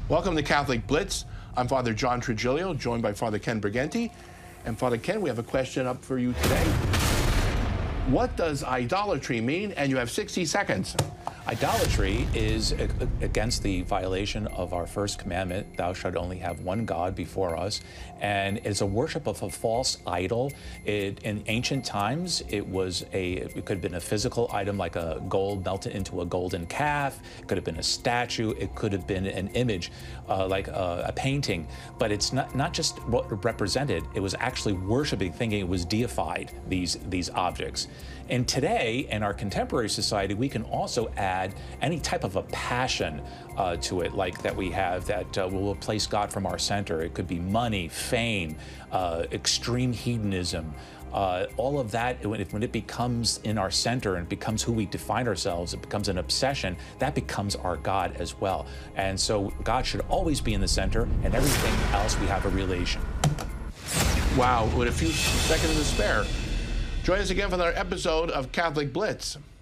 Welcome to Catholic Blitz. I'm Father John Trigilio, joined by Father Ken Briganti. And Father Ken, we have a question up for you today. What does idolatry mean? And you have 60 seconds. Idolatry is against the violation of our first commandment, thou shalt only have one God before us, and it's a worship of a false idol. In ancient times, it could have been a physical item like a gold melted into a golden calf, it could have been a statue, it could have been an image like a painting, but it's not just what it represented, it was actually worshiping, thinking it was deified, these objects. And today, in our contemporary society, we can also add any type of a passion to it, like that we have that will place God from our center. It could be money, fame, extreme hedonism. All of that, when it becomes in our center and becomes who we define ourselves, it becomes an obsession, that becomes our God as well. And so God should always be in the center, and everything else we have a relation. Wow, with a few seconds to spare. Join us again for another episode of Catholic Blitz.